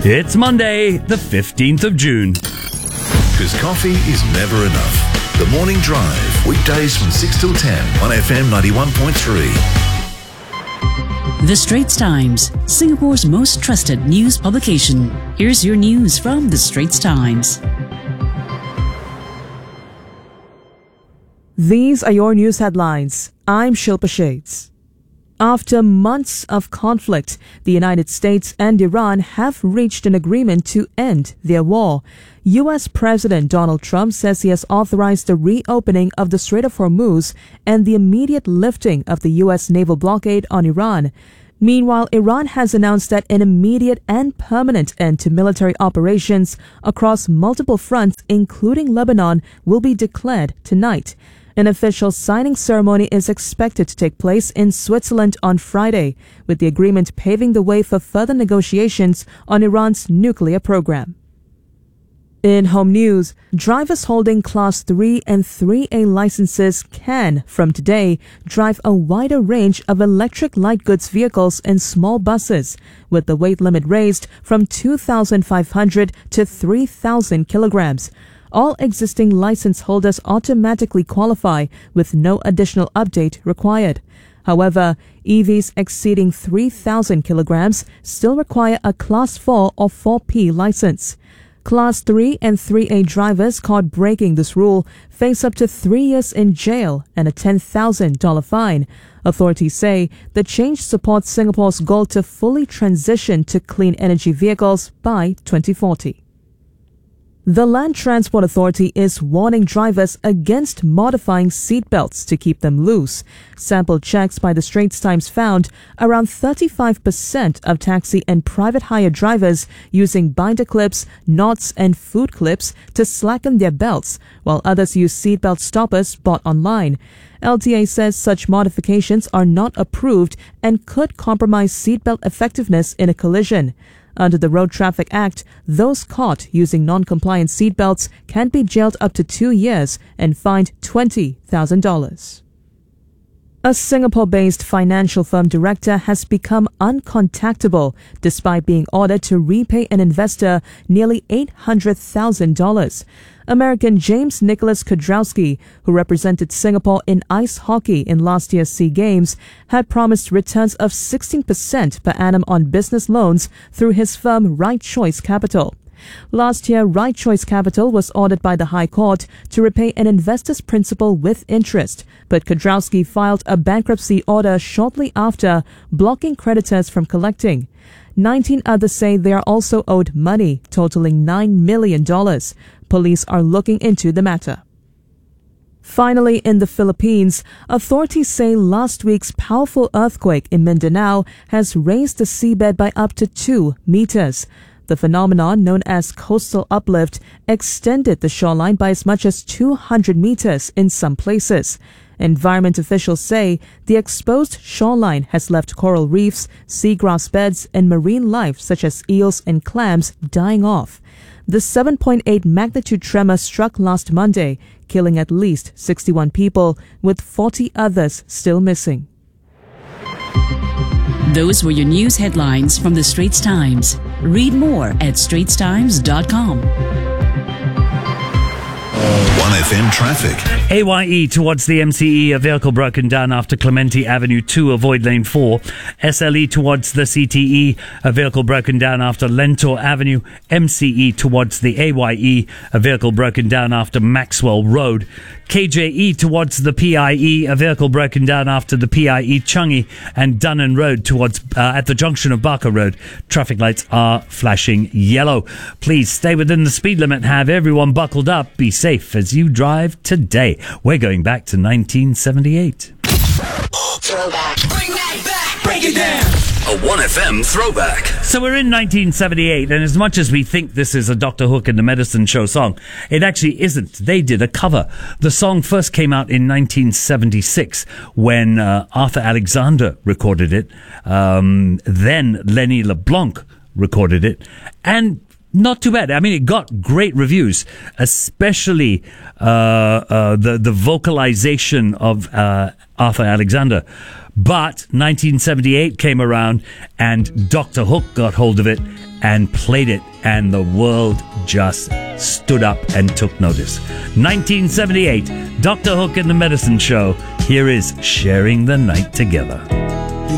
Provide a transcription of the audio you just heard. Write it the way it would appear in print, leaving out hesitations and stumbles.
It's Monday, the 15th of June. Because coffee is never enough. The Morning Drive, weekdays from 6 till 10 on FM 91.3. The Straits Times, Singapore's most trusted news publication. Here's your news from The Straits Times. These are your news headlines. I'm Shilpa Shades. After months of conflict, the United States and Iran have reached an agreement to end their war. U.S. President Donald Trump says he has authorized the reopening of the Strait of Hormuz and the immediate lifting of the U.S. naval blockade on Iran. Meanwhile, Iran has announced that an immediate and permanent end to military operations across multiple fronts, including Lebanon, will be declared tonight. An official signing ceremony is expected to take place in Switzerland on Friday, with the agreement paving the way for further negotiations on Iran's nuclear program. In home news, drivers holding Class 3 and 3A licenses can, from today, drive a wider range of electric light goods vehicles and small buses, with the weight limit raised from 2,500 to 3,000 kilograms. All existing license holders automatically qualify with no additional update required. However, EVs exceeding 3,000 kilograms still require a Class 4 or 4P license. Class 3 and 3A drivers caught breaking this rule face up to 3 years in jail and a $10,000 fine. Authorities say the change supports Singapore's goal to fully transition to clean energy vehicles by 2040. The Land Transport Authority is warning drivers against modifying seatbelts to keep them loose. Sample checks by the Straits Times found around 35% of taxi and private hire drivers using binder clips, knots and food clips to slacken their belts, while others use seatbelt stoppers bought online. LTA says such modifications are not approved and could compromise seatbelt effectiveness in a collision. Under the Road Traffic Act, those caught using non-compliant seatbelts can be jailed up to 2 years and fined $20,000. A Singapore-based financial firm director has become uncontactable despite being ordered to repay an investor nearly $800,000. American James Nicholas Kudrowski, who represented Singapore in ice hockey in last year's SEA Games, had promised returns of 16% per annum on business loans through his firm Right Choice Capital. Last year, Right Choice Capital was ordered by the High Court to repay an investor's principal with interest, but Kudrowski filed a bankruptcy order shortly after, blocking creditors from collecting. 19 others say they are also owed money, totaling $9 million. Police are looking into the matter. Finally, in the Philippines, authorities say last week's powerful earthquake in Mindanao has raised the seabed by up to 2 meters. The phenomenon, known as coastal uplift, extended the shoreline by as much as 200 meters in some places. Environment officials say the exposed shoreline has left coral reefs, seagrass beds, and marine life such as eels and clams dying off. The 7.8 magnitude tremor struck last Monday, killing at least 61 people, with 40 others still missing. Those were your news headlines from The Straits Times. Read more at straitstimes.com. 1FM traffic. AYE towards the MCE, a vehicle broken down after Clementi Avenue 2, avoid lane 4. SLE towards the CTE, a vehicle broken down after Lentor Avenue. MCE towards the AYE, a vehicle broken down after Maxwell Road. KJE towards the PIE, a vehicle broken down after the PIE Changi and Dunnan Road towards at the junction of Barker Road. Traffic lights are flashing yellow. Please stay within the speed limit. Have everyone buckled up. Be safe as you drive today. We're going back to 1978. Throwback. Bring that back. Break it down. A 1FM throwback. So we're in 1978, and as much as we think this is a Dr. Hook and the Medicine Show song, it actually isn't. They did a cover. The song first came out in 1976 when Arthur Alexander recorded it. Then Lenny LeBlanc recorded it. And not too bad. I mean, it got great reviews, especially the vocalization of Arthur Alexander. But 1978 came around and Dr. Hook got hold of it and played it, and the world just stood up and took notice. 1978, Dr. Hook and the Medicine Show. Here is Sharing the Night Together.